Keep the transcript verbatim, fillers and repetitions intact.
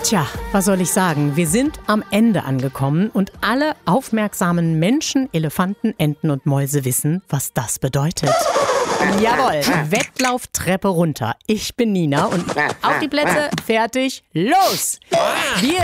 Tja, was soll ich sagen? Wir sind am Ende angekommen und alle aufmerksamen Menschen, Elefanten, Enten und Mäuse wissen, was das bedeutet. Jawohl, Wettlauf Treppe runter. Ich bin Nina und auf die Plätze, fertig, los! Wir